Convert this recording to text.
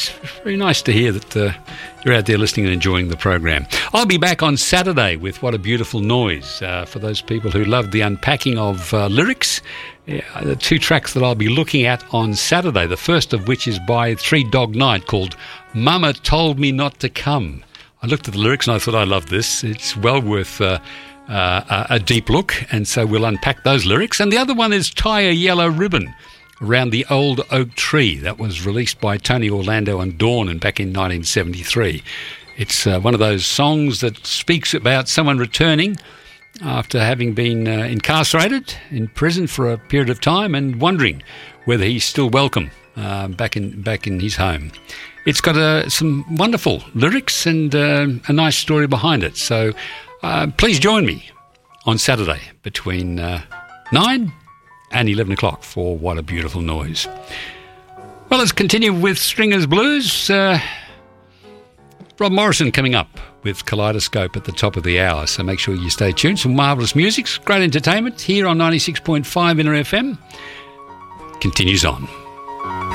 it's very nice to hear that you're out there listening and enjoying the program. I'll be back on Saturday with What a Beautiful Noise. For those people who love the unpacking of lyrics, the two tracks that I'll be looking at on Saturday, the first of which is by Three Dog Night called Mama Told Me Not to Come. I looked at the lyrics and I thought, I love this. It's well worth a deep look, and so we'll unpack those lyrics. And the other one is Tie a Yellow Ribbon Around the Old Oak Tree. That was released by Tony Orlando and Dawn back in 1973. It's one of those songs that speaks about someone returning after having been incarcerated in prison for a period of time and wondering whether he's still welcome back in his home. It's got some wonderful lyrics and a nice story behind it. So please join me on Saturday between 9 and 11 o'clock for What a Beautiful Noise. Well, let's continue with Stringers Blues. Rob Morrison coming up with Kaleidoscope at the top of the hour, so make sure you stay tuned. Some marvellous music, great entertainment here on 96.5 Inner FM. Continues on.